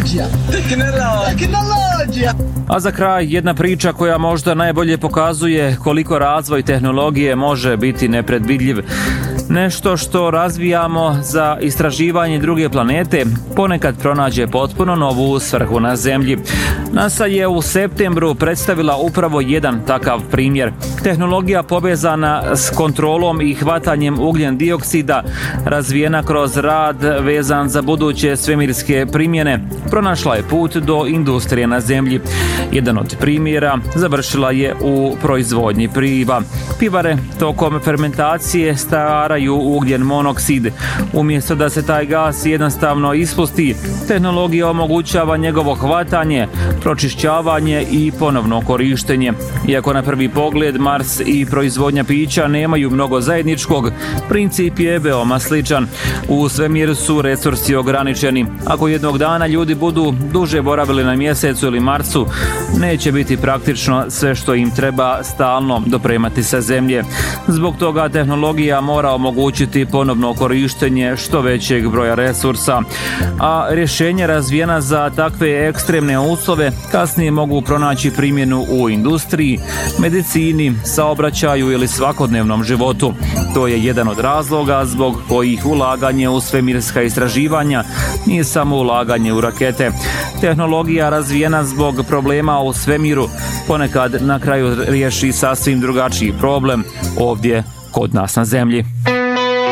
Tehnologija. A za kraj jedna priča koja možda najbolje pokazuje koliko razvoj tehnologije može biti nepredvidljiv. Nešto što razvijamo za istraživanje druge planete ponekad pronađe potpuno novu svrhu na Zemlji. NASA je u septembru predstavila upravo jedan takav primjer. Tehnologija povezana s kontrolom i hvatanjem ugljen dioksida, razvijena kroz rad vezan za buduće svemirske primjene, pronašla je put do industrije na Zemlji. Jedan od primjera završila je u proizvodnji piva. Pivare tokom fermentacije stvaraju ugljen monoksid. Umjesto da se taj gas jednostavno ispusti, tehnologija omogućava njegovo hvatanje, pročišćavanje i ponovno korištenje. Iako na prvi pogled Mars i proizvodnja pića nemaju mnogo zajedničkog, princip je veoma sličan. U svemiru su resursi ograničeni. Ako jednog dana ljudi budu duže boravili na Mjesecu ili Marsu, neće biti praktično sve što im treba stalno dopremati sa Zemlje. Zbog toga tehnologija mora omogućiti ponovno korištenje što većeg broja resursa, a rješenja razvijena za takve ekstremne uslove kasnije mogu pronaći primjenu u industriji, medicini, saobraćaju ili svakodnevnom životu. To je jedan od razloga zbog kojih ulaganje u svemirska istraživanja nije samo ulaganje u rakete. Tehnologija razvijena zbog problema u svemiru ponekad na kraju riješi sasvim drugačiji problem ovdje kod nas na Zemlji.